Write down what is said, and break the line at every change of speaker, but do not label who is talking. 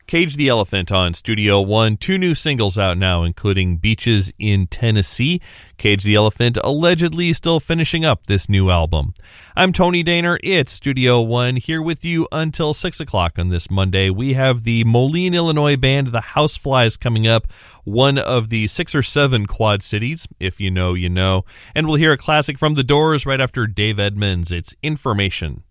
Cage the Elephant on Studio One. 2 new singles out now, including Beaches in Tennessee. Cage the Elephant allegedly still finishing up this new album. I'm Tony Daner. It's Studio One, here with you until 6 o'clock on this Monday. We have the Moline, Illinois band, the Houseflies, coming up, one of the 6 or 7 Quad Cities. If you know, you know. And we'll hear a classic from The Doors right after Dave Edmunds. It's Information.